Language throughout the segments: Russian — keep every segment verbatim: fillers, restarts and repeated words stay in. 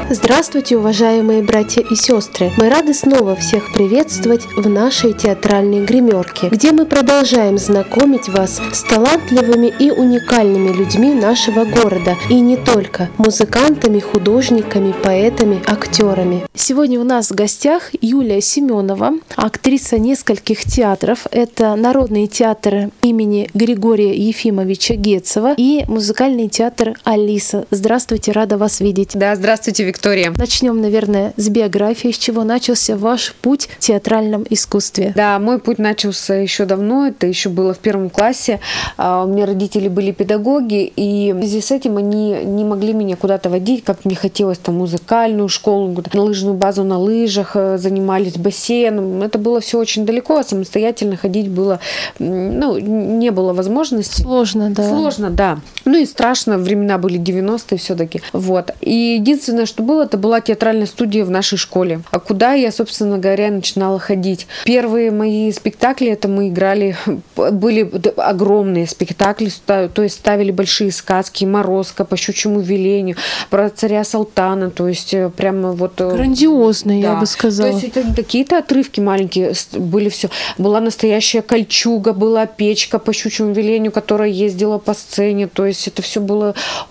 Здравствуйте, уважаемые братья и сестры! Мы рады снова всех приветствовать в нашей театральной гримерке, где мы продолжаем знакомить вас с талантливыми и уникальными людьми нашего города, и не только – музыкантами, художниками, поэтами, актерами. Сегодня у нас в гостях Юлия Семенова, актриса нескольких театров. Это Народный театр имени Григория Ефимовича Гетцева и музыкальный театр «Алиса». Здравствуйте, рада вас видеть. Да, здравствуйте, Виктория. Начнем, наверное, с биографии, с чего начался ваш путь в театральном искусстве. Да, мой путь начался еще давно, это еще было в первом классе. У меня родители были педагоги, и в связи с этим они не могли меня куда-то водить, как мне хотелось, там, музыкальную школу, на лыжную базу на лыжах, занимались бассейном. Это было все очень далеко, а самостоятельно ходить было, ну, не было возможности. Сложно, да. Сложно, да. Ну и страшно, времена были девяностые все-таки. Вот. И единственное, что было, это была театральная студия в нашей школе. А куда я, собственно говоря, начинала ходить? Первые мои спектакли, это мы играли, были огромные спектакли, то есть ставили большие сказки, «Морозко», «По щучьему велению», про царя Салтана, то есть прямо вот... Грандиозные, да. Я бы сказала. То есть это не какие-то отрывки маленькие, были все. Была настоящая кольчуга, была печка «По щучьему велению», которая ездила по сцене, то есть это все было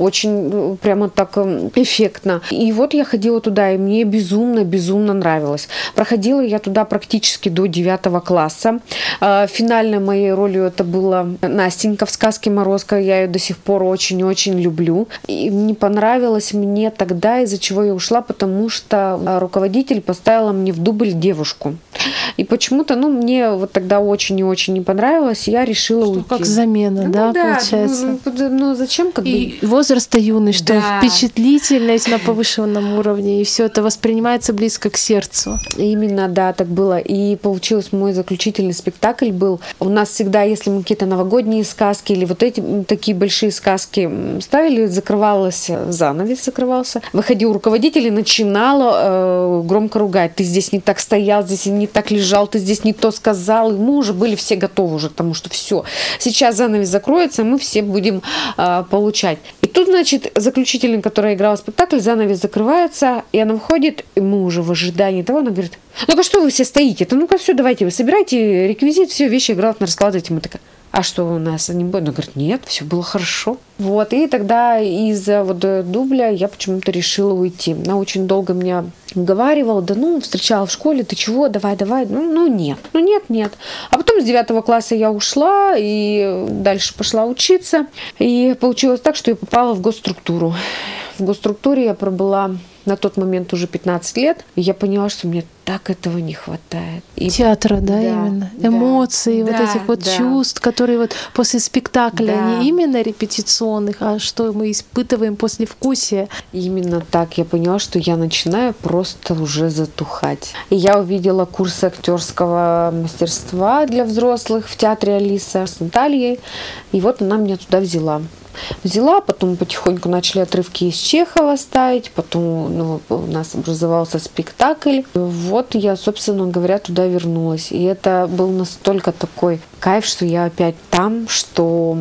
очень прямо так эффектно. И вот я ходила туда, и мне безумно-безумно нравилось. Проходила я туда практически до девятого класса. Финальной моей ролью это была Настенька в сказке «Морозко». Я ее до сих пор очень-очень люблю. И не понравилось мне тогда, из-за чего я ушла, потому что руководитель поставила мне в дубль девушку. И почему-то, ну, мне вот тогда очень и очень не понравилось, и я решила что уйти. Как замена, ну, да, да, получается? Ну, ну зачем? Как и бы... возраста юный, что да. Впечатлительность на повышенном уровне, и все это воспринимается близко к сердцу. Именно, да, так было. И получилось, мой заключительный спектакль был. У нас всегда, если мы какие-то новогодние сказки или вот эти такие большие сказки ставили, закрывалась, занавес закрывался. Выходил руководитель и начинала э, громко ругать. Ты здесь не так стоял, здесь не так лежал, ты здесь не то сказал. И мы уже были все готовы уже к тому, что все. Сейчас занавес закроется, мы все будем э, получать. И тут, значит, заключительный, который играл спектакль, занавес закрывается, и она входит, и мы уже в ожидании того, она говорит: ну-ка, что вы все стоите? Ну-ка, все, давайте, вы собирайте реквизит, все, вещи грамотно раскладывайте. Мы такая: а что у нас не будет? Она говорит: нет, все было хорошо. Вот, и тогда из-за вот дубля я почему-то решила уйти. Она очень долго меня уговаривала: да ну, встречала в школе, ты чего, давай, давай. Ну, ну нет, ну нет, нет. А потом с девятого класса я ушла и дальше пошла учиться. И получилось так, что я попала в госструктуру. В госструктуре я пробыла на тот момент уже пятнадцать лет, и я поняла, что мне так этого не хватает. И... Театра, да, да, именно. Эмоций, да, вот этих вот да. чувств, которые вот после спектакля, да. не именно репетиционных, а что мы испытываем после вкусия. Именно так. Я поняла, что я начинаю просто уже затухать. И я увидела курсы актерского мастерства для взрослых в театре «Алиса» с Натальей, и вот она меня туда взяла. Взяла, потом потихоньку начали отрывки из Чехова ставить, потом ну, у нас образовался спектакль. Вот я, собственно говоря, туда вернулась. И это был настолько такой кайф, что я опять там, что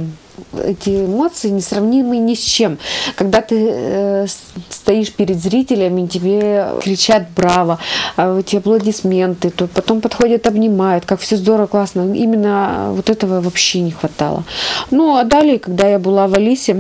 эти эмоции несравнимы ни с чем. Когда ты э, стоишь перед зрителями, тебе кричат «браво», эти аплодисменты, то потом подходят, обнимают, как все здорово, классно. Именно вот этого вообще не хватало. Ну, а далее, когда я была в «Алисе»,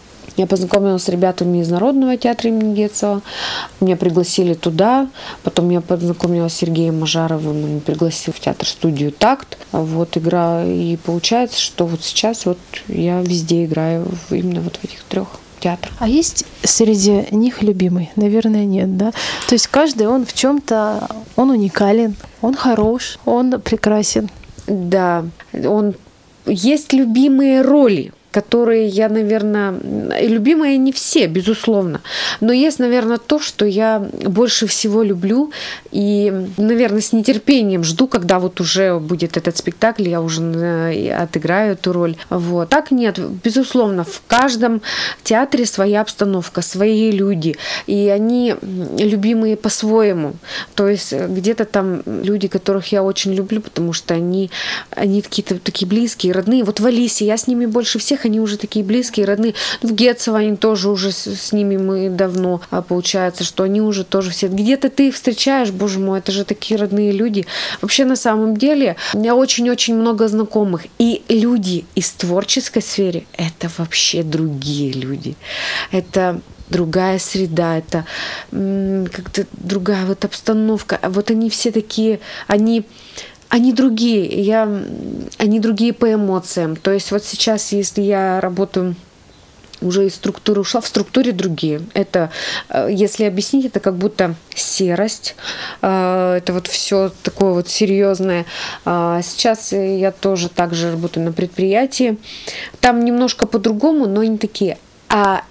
я познакомилась с ребятами из Народного театра имени Гетцева. Меня пригласили туда. Потом я познакомилась с Сергеем Мажаровым. Он меня пригласил в театр-студию «Такт». Вот игра. И получается, что вот сейчас вот я везде играю, именно вот в этих трех театрах. А есть среди них любимый? Наверное, нет, да? То есть каждый, он в чем-то, он уникален, он хорош, он прекрасен. Да, он... Есть любимые роли, которые я, наверное, любимые не все, безусловно, но есть, наверное, то, что я больше всего люблю и, наверное, с нетерпением жду, когда вот уже будет этот спектакль, я уже отыграю эту роль. Вот. Так нет, безусловно, в каждом театре своя обстановка, свои люди, и они любимые по-своему. То есть где-то там люди, которых я очень люблю, потому что они, они какие-то такие близкие, родные. Вот в «Алисе» я с ними больше всех всех они уже такие близкие, родные. В Гетцево они тоже уже с, с ними мы давно, а получается, что они уже тоже все. Где-то ты их встречаешь, боже мой, это же такие родные люди. Вообще, на самом деле, у меня очень-очень много знакомых. И люди из творческой сферы — это вообще другие люди. Это другая среда, это как-то другая вот обстановка. Вот они все такие, они, они другие, я, они другие по эмоциям. То есть вот сейчас, если я работаю, уже из структуры ушла, в структуре другие. Это, если объяснить, это как будто серость, это вот все такое вот серьезное. Сейчас я тоже также работаю на предприятии. Там немножко по-другому, но не такие. А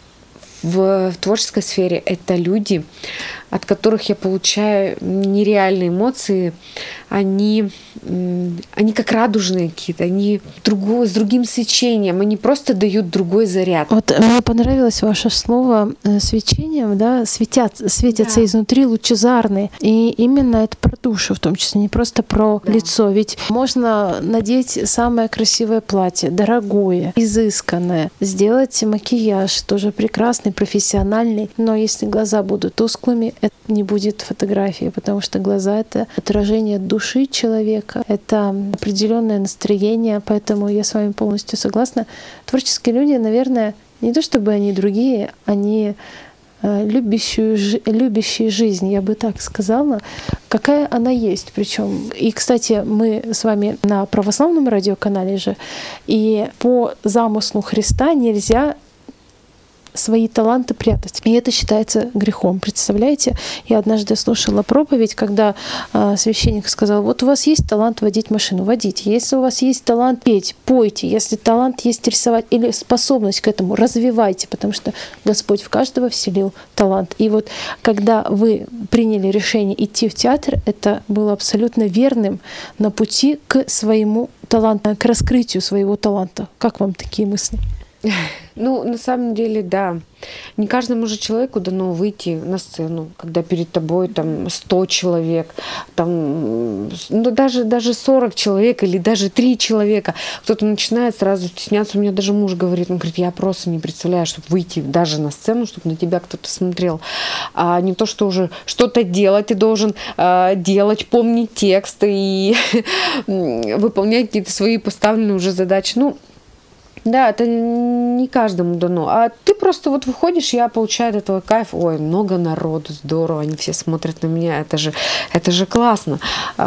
в творческой сфере это люди, от которых я получаю нереальные эмоции. Они, они как радужные какие-то, они другое, с другим свечением, они просто дают другой заряд. Вот мне понравилось ваше слово свечением, да, светят, светятся да. изнутри лучезарные. И именно это про душу в том числе, не просто про да. лицо. Ведь можно надеть самое красивое платье, дорогое, изысканное, сделать макияж, тоже прекрасный, профессиональный, но если глаза будут тусклыми, это не будет фотографии, потому что глаза — это отражение души человека, это определенное настроение, поэтому я с вами полностью согласна. Творческие люди, наверное, не то чтобы они другие, они любящие, любящие жизнь, я бы так сказала, какая она есть. Причем, и, кстати, мы с вами на православном радиоканале же, и по замыслу Христа нельзя свои таланты прятать. И это считается грехом. Представляете? Я однажды слушала проповедь, когда э, священник сказал: вот у вас есть талант водить машину, водите. Если у вас есть талант петь, пойте. Если талант есть рисовать или способность к этому, развивайте, потому что Господь в каждого вселил талант. И вот когда вы приняли решение идти в театр, это было абсолютно верным на пути к своему таланту, к раскрытию своего таланта. Как вам такие мысли? Ну, на самом деле, да. Не каждому же человеку дано выйти на сцену, когда перед тобой там сто человек, там, ну, даже, даже сорок человек или даже три человека. Кто-то начинает сразу стесняться. У меня даже муж говорит, он говорит, я просто не представляю, чтобы выйти даже на сцену, чтобы на тебя кто-то смотрел. А не то, что уже что-то делать, ты должен а, делать, помнить тексты и выполнять какие-то свои поставленные уже задачи. Ну, да, это не каждому дано. А ты просто вот выходишь, я получаю от этого кайф. Ой, много народу, здорово, они все смотрят на меня. Это же, это же классно.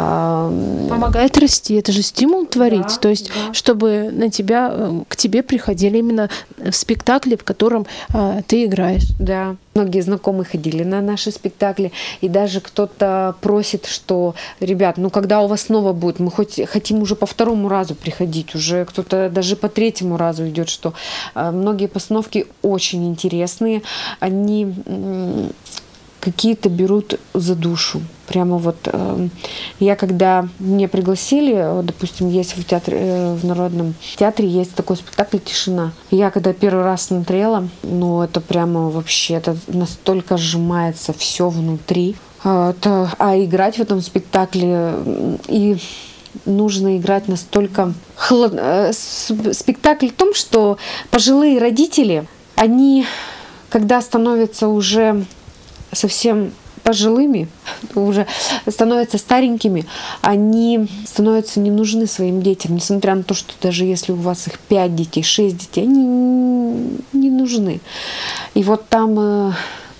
Помогает расти, это же стимул творить. Да, то есть, да. чтобы на тебя, к тебе приходили именно в спектакле, в котором а, ты играешь. Да. Многие знакомые ходили на наши спектакли, и даже кто-то просит, что, ребят, ну когда у вас снова будет, мы хоть хотим уже по второму разу приходить, уже кто-то даже по третьему разу идет, что э, многие постановки очень интересные, они э, какие-то берут за душу. Прямо вот э, я когда меня пригласили, допустим, есть в театре, э, в Народном театре есть такой спектакль «Тишина». Я когда первый раз смотрела, ну это прямо вообще, это настолько сжимается все внутри. А, это, а играть в этом спектакле и нужно играть настолько холод... Спектакль в том, что пожилые родители, они, когда становятся уже совсем пожилыми, уже становятся старенькими, они становятся не нужны своим детям, несмотря на то, что даже если у вас их пять детей, шесть детей, они не нужны. И вот там э,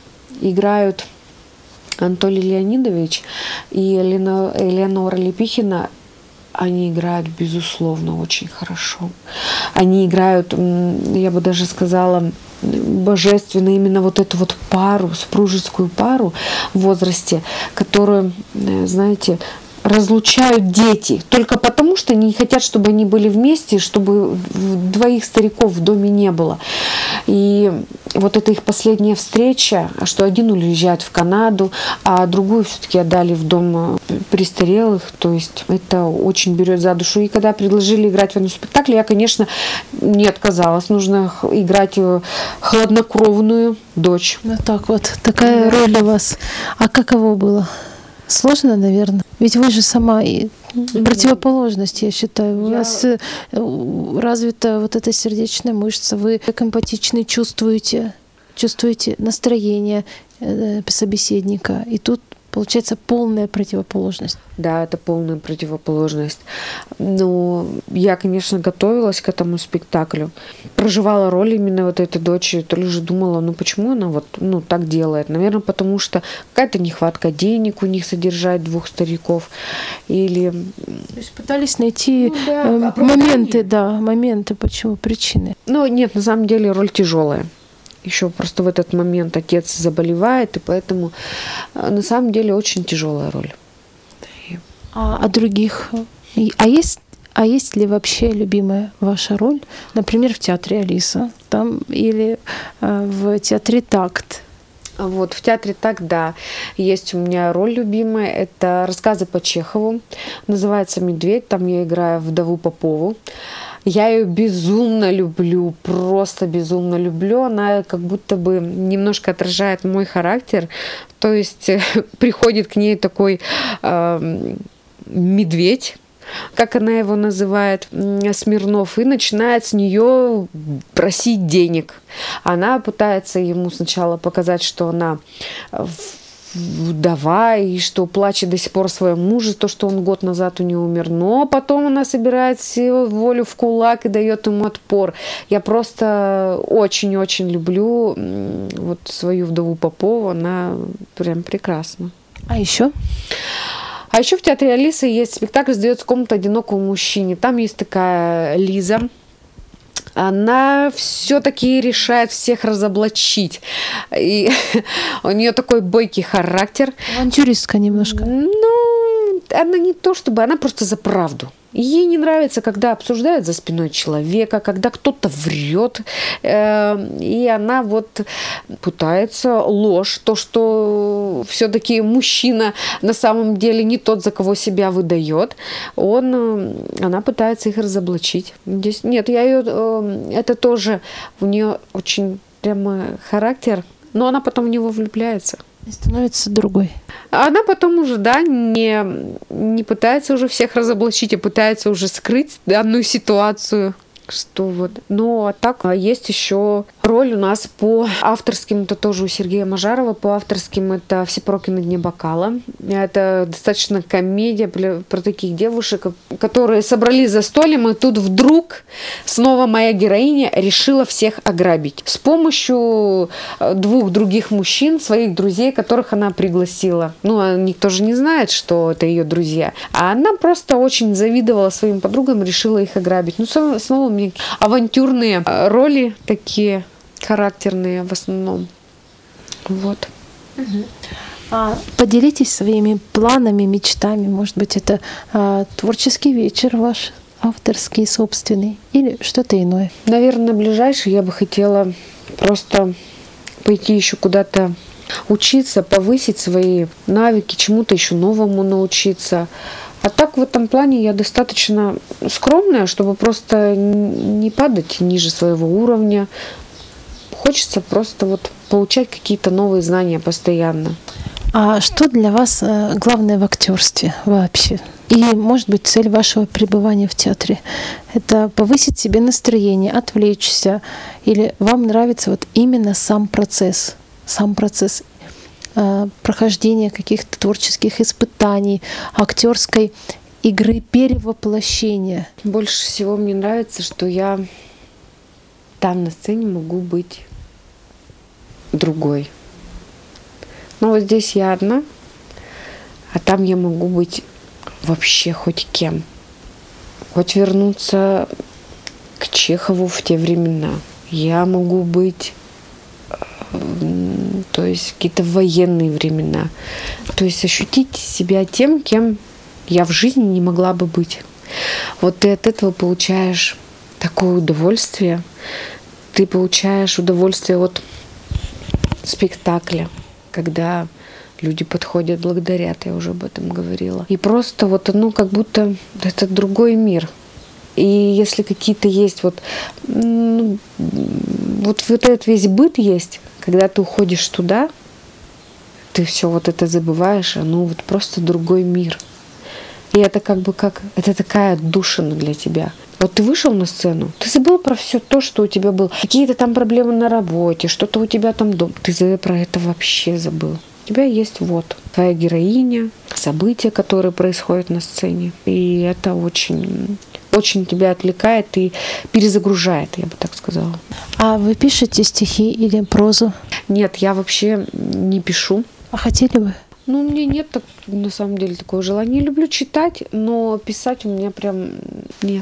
играют Анатолий Леонидович и Елена, Элеонора Лепихина. Они играют, безусловно, очень хорошо. Они играют, я бы даже сказала, божественно именно вот эту вот пару, супружескую пару в возрасте, которую, знаете, разлучают дети только потому, что они не хотят, чтобы они были вместе, чтобы двоих стариков в доме не было. И вот это их последняя встреча, что один уезжает в Канаду, а другую все-таки отдали в дом престарелых. То есть это очень берет за душу. И когда предложили играть в этом спектакле, я, конечно, не отказалась. Нужно играть хладнокровную дочь. Ну так вот, такая роль у вас. А каково было? Сложно, наверное? Ведь вы же сама и противоположность, я считаю. У Я- вас э, развита вот эта сердечная мышца, вы как эмпатичный чувствуете, чувствуете настроение э, собеседника. И тут получается полная противоположность. Да, это полная противоположность. Но я, конечно, готовилась к этому спектаклю. Проживала роль именно вот этой дочери. То ли же думала, ну почему она вот ну, так делает? Наверное, потому что какая-то нехватка денег у них содержать двух стариков. Или... То есть пытались найти Ну да, э, оправдание. моменты, да, моменты, почему, причины. Ну нет, на самом деле роль тяжелая. Еще просто в этот момент отец заболевает, и поэтому э, на самом деле очень тяжелая роль. А, а других? И- А есть, а есть ли вообще любимая ваша роль, например, в театре Алиса, там или э, в театре Такт? Вот, в театре так, да, есть у меня роль любимая. Это рассказы по Чехову. Называется «Медведь». Там я играю вдову Попову. Я ее безумно люблю, просто безумно люблю. Она как будто бы немножко отражает мой характер. То есть приходит к ней такой э, медведь, как она его называет, м, Смирнов, и начинает с нее просить денег. Она пытается ему сначала показать, что она э, вдова и что плачет до сих пор о своем муже, то, что он год назад у нее умер. Но потом она собирает силу, волю в кулак и дает ему отпор. Я просто очень-очень люблю м, вот свою вдову Попову. Она прям прекрасна. А еще? А еще в театре Алисы есть спектакль «Сдается комната одинокому мужчине». Там есть такая Лиза. Она все-таки решает всех разоблачить. И у нее такой бойкий характер. Авантюристка немножко. Ну, она не то чтобы, она просто за правду. Ей не нравится, когда обсуждают за спиной человека, когда кто-то врет, э, и она вот пытается ложь, то, что все-таки мужчина на самом деле не тот, за кого себя выдает, он, э, она пытается их разоблачить. Здесь, нет, я ее, э, это тоже у нее очень прямо характер, но она потом в него влюбляется. И становится другой. Она потом уже, да, не, не пытается уже всех разоблачить, а пытается уже скрыть данную ситуацию. Что вот. Ну, а так а есть еще роль у нас по авторским, это тоже у Сергея Мажарова, по авторским это «Все пороки на дне бокала». Это достаточно комедия про таких девушек, которые собрались за столем, и тут вдруг снова моя героиня решила всех ограбить с помощью двух других мужчин, своих друзей, которых она пригласила. Ну, никто же не знает, что это ее друзья. А она просто очень завидовала своим подругам, решила их ограбить. Ну, снова у меня авантюрные роли такие характерные в основном. Вот. А поделитесь своими планами, мечтами. Может быть, это а, творческий вечер ваш, авторский, собственный, или что-то иное? Наверное, ближайший я бы хотела просто пойти еще куда-то учиться, повысить свои навыки, чему-то еще новому научиться. А так в этом плане я достаточно скромная, чтобы просто не падать ниже своего уровня. Хочется просто вот получать какие-то новые знания постоянно. А что для вас э, главное в актерстве вообще? И, может быть, цель вашего пребывания в театре — это повысить себе настроение, отвлечься, или вам нравится вот именно сам процесс, сам процесс прохождения каких-то творческих испытаний, актерской игры перевоплощения? Больше всего мне нравится, что я там на сцене могу быть другой. Но вот здесь я одна, а там я могу быть вообще хоть кем. Хоть вернуться к Чехову в те времена. Я могу быть, то есть какие-то военные времена. То есть ощутить себя тем, кем я в жизни не могла бы быть. Вот ты от этого получаешь такое удовольствие. Ты получаешь удовольствие от спектакля, когда люди подходят, благодарят, я уже об этом говорила. И просто вот, ну, как будто это другой мир. И если какие-то есть вот, ну, вот, вот этот весь быт есть, когда ты уходишь туда, ты все вот это забываешь, ну, вот просто другой мир. И это как бы как, это такая отдушина для тебя. Вот ты вышел на сцену, ты забыл про все то, что у тебя было. Какие-то там проблемы на работе, что-то у тебя там дома. Ты про это вообще забыл. У тебя есть вот твоя героиня, события, которые происходят на сцене. И это очень, очень тебя отвлекает и перезагружает, я бы так сказала. А вы пишете стихи или прозу? Нет, я вообще не пишу. А хотели бы? Ну, у меня нет, так, на самом деле, такого желания. Я люблю читать, но писать у меня прям нет.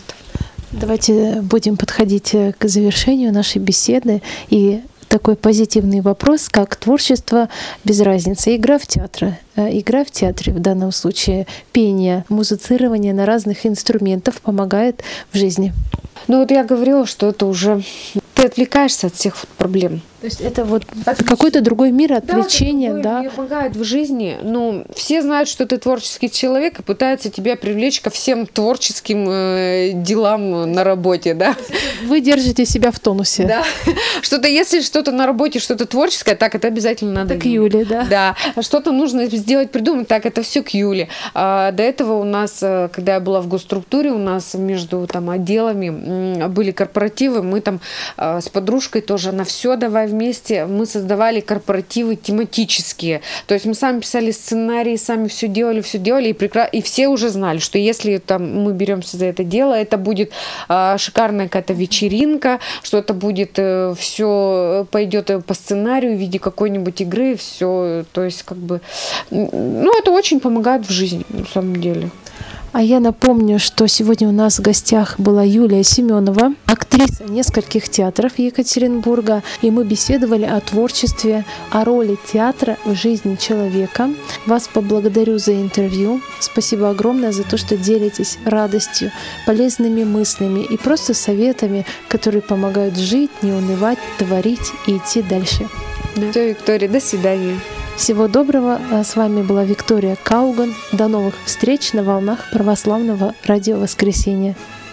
Давайте будем подходить к завершению нашей беседы. И такой позитивный вопрос, как творчество без разницы. Игра в театре. Игра в театре, в данном случае пение, музицирование на разных инструментах помогает в жизни. Ну вот я говорила, что это уже... Ты отвлекаешься от всех проблем. То есть это вот какой-то другой мир, отвлечение, да? Да, это помогает в жизни. Ну, все знают, что ты творческий человек и пытаются тебя привлечь ко всем творческим э, делам на работе, да? Вы держите себя в тонусе. Да. Что-то, если что-то на работе, что-то творческое, так это обязательно надо. Это к Юле, да? Да. Что-то нужно сделать, придумать, так это все к Юле. А до этого у нас, когда я была в госструктуре, у нас между там отделами были корпоративы, мы там с подружкой тоже на все давай вместе, мы создавали корпоративы тематические. То есть мы сами писали сценарии, сами все делали, все делали, и, прекра... и все уже знали, что если там мы беремся за это дело, это будет а, шикарная какая-то вечеринка, что это будет э, все пойдет по сценарию в виде какой-нибудь игры, все, то есть как бы, ну это очень помогает в жизни на самом деле. А я напомню, что сегодня у нас в гостях была Юлия Семенова, актриса нескольких театров Екатеринбурга, и мы беседовали о творчестве, о роли театра в жизни человека. Вас поблагодарю за интервью. Спасибо огромное за то, что делитесь радостью, полезными мыслями и просто советами, которые помогают жить, не унывать, творить и идти дальше. Да. Все, Виктория, до свидания. Всего доброго. С вами была Виктория Кауган. До новых встреч на волнах православного радио «Воскресенье».